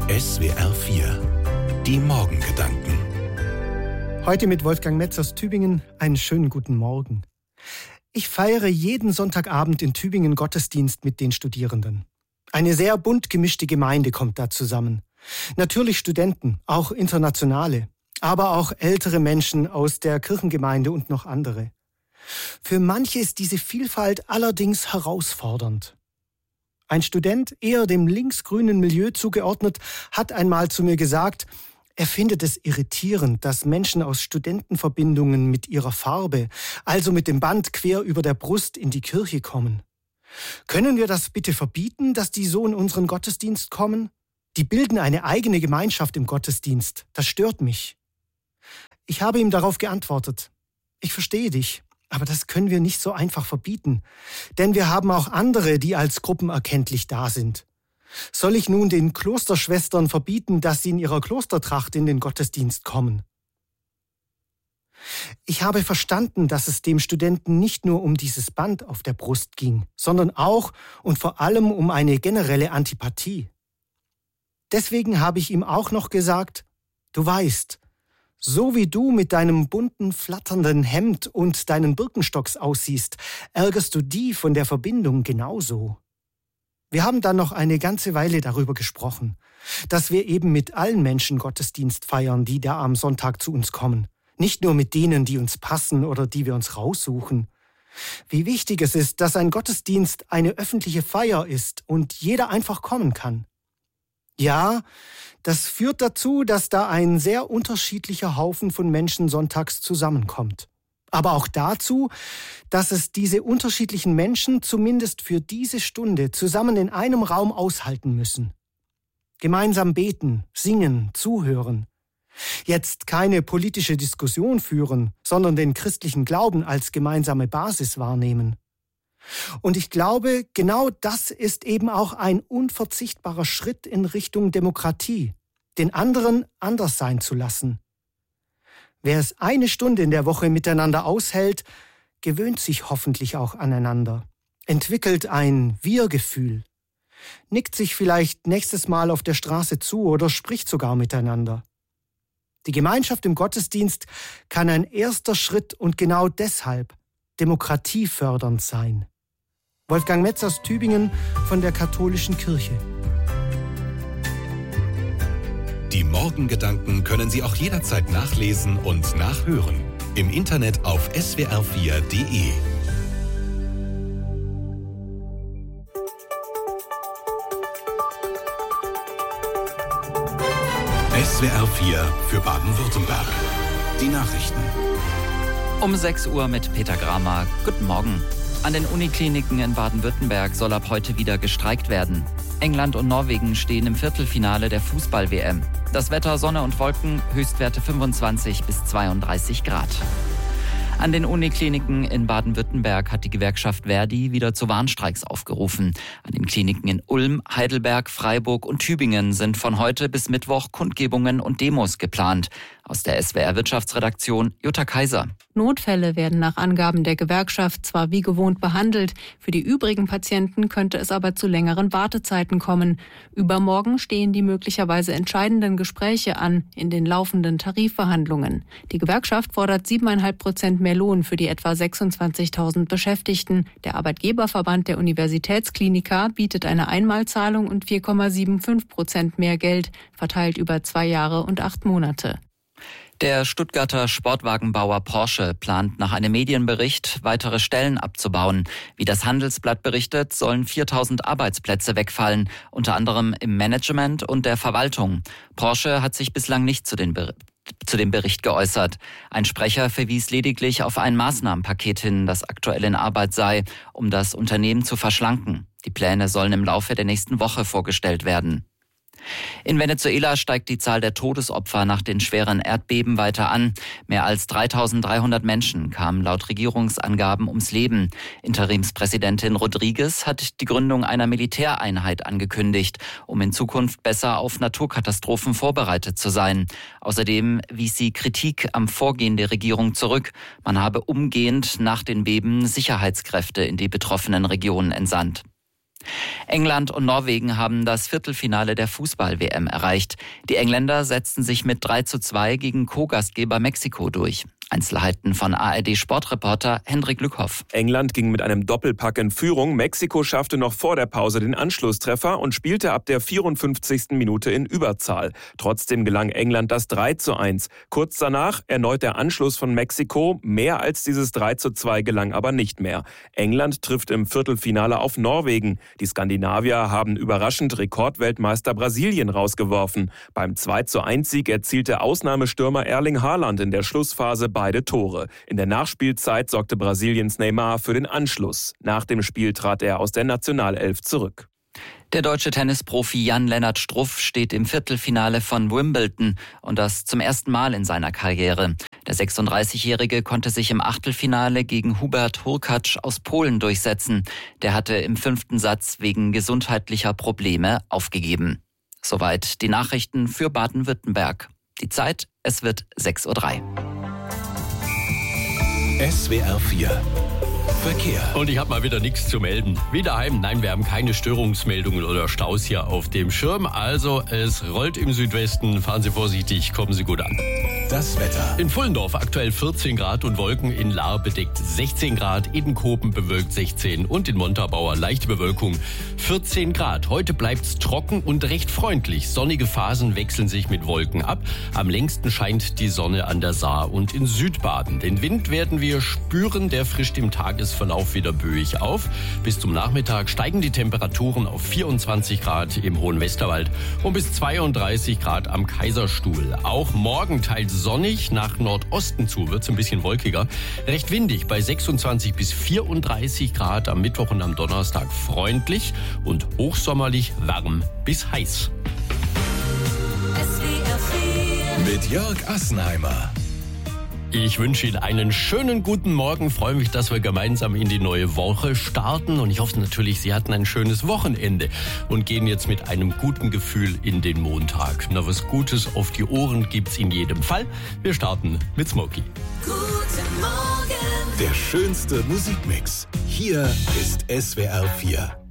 SWR 4, die Morgengedanken. Heute mit Wolfgang Metz aus Tübingen. Einen schönen guten Morgen. Ich feiere jeden Sonntagabend in Tübingen Gottesdienst mit den Studierenden. Eine sehr bunt gemischte Gemeinde kommt da zusammen. Natürlich Studenten, auch internationale, aber auch ältere Menschen aus der Kirchengemeinde und noch andere. Für manche ist diese Vielfalt allerdings herausfordernd. Ein Student, eher dem linksgrünen Milieu zugeordnet, hat einmal zu mir gesagt, er findet es irritierend, dass Menschen aus Studentenverbindungen mit ihrer Farbe, also mit dem Band quer über der Brust, in die Kirche kommen. Können wir das bitte verbieten, dass die so in unseren Gottesdienst kommen? Die bilden eine eigene Gemeinschaft im Gottesdienst. Das stört mich. Ich habe ihm darauf geantwortet, ich verstehe dich, aber das können wir nicht so einfach verbieten. Denn wir haben auch andere, die als gruppenerkenntlich da sind. Soll ich nun den Klosterschwestern verbieten, dass sie in ihrer Klostertracht in den Gottesdienst kommen? Ich habe verstanden, dass es dem Studenten nicht nur um dieses Band auf der Brust ging, sondern auch und vor allem um eine generelle Antipathie. Deswegen habe ich ihm auch noch gesagt, du weißt, so wie du mit deinem bunten, flatternden Hemd und deinen Birkenstocks aussiehst, ärgerst du die von der Verbindung genauso. Wir haben dann noch eine ganze Weile darüber gesprochen, dass wir eben mit allen Menschen Gottesdienst feiern, die da am Sonntag zu uns kommen. Nicht nur mit denen, die uns passen oder die wir uns raussuchen. Wie wichtig es ist, dass ein Gottesdienst eine öffentliche Feier ist und jeder einfach kommen kann. Ja, das führt dazu, dass da ein sehr unterschiedlicher Haufen von Menschen sonntags zusammenkommt. Aber auch dazu, dass es diese unterschiedlichen Menschen zumindest für diese Stunde zusammen in einem Raum aushalten müssen. Gemeinsam beten, singen, zuhören. Jetzt keine politische Diskussion führen, sondern den christlichen Glauben als gemeinsame Basis wahrnehmen. Und ich glaube, genau das ist eben auch ein unverzichtbarer Schritt in Richtung Demokratie, den anderen anders sein zu lassen. Wer es eine Stunde in der Woche miteinander aushält, gewöhnt sich hoffentlich auch aneinander, entwickelt ein Wir-Gefühl, nickt sich vielleicht nächstes Mal auf der Straße zu oder spricht sogar miteinander. Die Gemeinschaft im Gottesdienst kann ein erster Schritt und genau deshalb demokratiefördernd sein. Wolfgang Metz aus Tübingen von der Katholischen Kirche. Die Morgengedanken können Sie auch jederzeit nachlesen und nachhören. Im Internet auf swr4.de. SWR 4 für Baden-Württemberg. Die Nachrichten. Um 6 Uhr mit Peter Gramer. Guten Morgen. An den Unikliniken in Baden-Württemberg soll ab heute wieder gestreikt werden. England und Norwegen stehen im Viertelfinale der Fußball-WM. Das Wetter Sonne und Wolken, Höchstwerte 25 bis 32 Grad. An den Unikliniken in Baden-Württemberg hat die Gewerkschaft Verdi wieder zu Warnstreiks aufgerufen. An den Kliniken in Ulm, Heidelberg, Freiburg und Tübingen sind von heute bis Mittwoch Kundgebungen und Demos geplant. Aus der SWR-Wirtschaftsredaktion Jutta Kaiser. Notfälle werden nach Angaben der Gewerkschaft zwar wie gewohnt behandelt, für die übrigen Patienten könnte es aber zu längeren Wartezeiten kommen. Übermorgen stehen die möglicherweise entscheidenden Gespräche an in den laufenden Tarifverhandlungen. Die Gewerkschaft fordert 7,5% mehr Lohn für die etwa 26.000 Beschäftigten. Der Arbeitgeberverband der Universitätskliniker bietet eine Einmalzahlung und 4,75% mehr Geld, verteilt über 2 Jahre und 8 Monate. Der Stuttgarter Sportwagenbauer Porsche plant nach einem Medienbericht, weitere Stellen abzubauen. Wie das Handelsblatt berichtet, sollen 4.000 Arbeitsplätze wegfallen, unter anderem im Management und der Verwaltung. Porsche hat sich bislang nicht zu dem Bericht geäußert. Ein Sprecher verwies lediglich auf ein Maßnahmenpaket hin, das aktuell in Arbeit sei, um das Unternehmen zu verschlanken. Die Pläne sollen im Laufe der nächsten Woche vorgestellt werden. In Venezuela steigt die Zahl der Todesopfer nach den schweren Erdbeben weiter an. Mehr als 3.300 Menschen kamen laut Regierungsangaben ums Leben. Interimspräsidentin Rodriguez hat die Gründung einer Militäreinheit angekündigt, um in Zukunft besser auf Naturkatastrophen vorbereitet zu sein. Außerdem wies sie Kritik am Vorgehen der Regierung zurück. Man habe umgehend nach den Beben Sicherheitskräfte in die betroffenen Regionen entsandt. England und Norwegen haben das Viertelfinale der Fußball-WM erreicht. Die Engländer setzten sich mit 3:2 gegen Co-Gastgeber Mexiko durch. Einzelheiten von ARD-Sportreporter Hendrik Lückhoff. England ging mit einem Doppelpack in Führung. Mexiko schaffte noch vor der Pause den Anschlusstreffer und spielte ab der 54. Minute in Überzahl. Trotzdem gelang England das 3:1. Kurz danach erneut der Anschluss von Mexiko. Mehr als dieses 3:2 gelang aber nicht mehr. England trifft im Viertelfinale auf Norwegen. Die Skandinavier haben überraschend Rekordweltmeister Brasilien rausgeworfen. Beim 2:1-Sieg erzielte Ausnahmestürmer Erling Haaland in der Schlussphase beide Tore. In der Nachspielzeit sorgte Brasiliens Neymar für den Anschluss. Nach dem Spiel trat er aus der Nationalelf zurück. Der deutsche Tennisprofi Jan-Lennart Struff steht im Viertelfinale von Wimbledon und das zum ersten Mal in seiner Karriere. Der 36-Jährige konnte sich im Achtelfinale gegen Hubert Hurkacz aus Polen durchsetzen. Der hatte im 5. Satz wegen gesundheitlicher Probleme aufgegeben. Soweit die Nachrichten für Baden-Württemberg. Die Zeit, es wird 6:03 Uhr. SWR 4 Verkehr. Und ich habe mal wieder nichts zu melden. Wie daheim, nein, wir haben keine Störungsmeldungen oder Staus hier auf dem Schirm. Also es rollt im Südwesten. Fahren Sie vorsichtig, kommen Sie gut an. Das Wetter. In Pfullendorf aktuell 14 Grad und Wolken, in Lahr bedeckt 16 Grad, Edenkoben bewölkt 16 und in Montabaur leichte Bewölkung 14 Grad. Heute bleibt's trocken und recht freundlich. Sonnige Phasen wechseln sich mit Wolken ab. Am längsten scheint die Sonne an der Saar und in Südbaden. Den Wind werden wir spüren, der frischt im Tagesverlauf wieder böig auf. Bis zum Nachmittag steigen die Temperaturen auf 24 Grad im Hohen Westerwald und bis 32 Grad am Kaiserstuhl. Auch morgen teils sonnig, nach Nordosten zu wird's ein bisschen wolkiger. Recht windig bei 26 bis 34 Grad am Mittwoch und am Donnerstag freundlich und hochsommerlich warm bis heiß. Mit Jörg Assenheimer. Ich wünsche Ihnen einen schönen guten Morgen. Freue mich, dass wir gemeinsam in die neue Woche starten. Und ich hoffe natürlich, Sie hatten ein schönes Wochenende und gehen jetzt mit einem guten Gefühl in den Montag. Na, was Gutes auf die Ohren gibt's in jedem Fall. Wir starten mit Smokey. Guten Morgen. Der schönste Musikmix. Hier ist SWR 4.